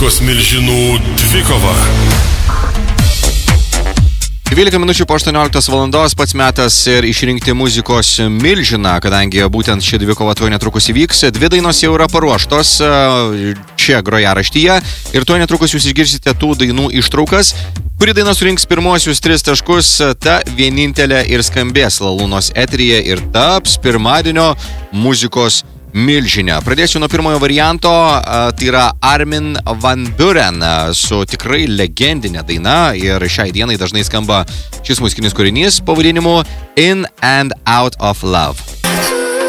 muzikos milžinų dvikova. 12 minučių po 18 valandos pats metas ir išrinkti muzikos milžiną, kadangi būtent ši dvikova tuoj netrukus įvyks. Dvi dainos jau yra paruoštos čia grojaraštyje ir tuoj netrukus jūs išgirsite tų dainų ištraukas. Kuri daina surinks pirmosius 3 taškus, ta vienintelė ir skambės Lalūnos eteryje ir taps pirmadienio muzikos milžinė. Pradėsiu nuo pirmojo varianto, tai yra Armin van Buuren su tikrai legendinė daina ir šiai dienai dažnai skamba šis muzikinis kūrinys pavadinimu In and Out of Love.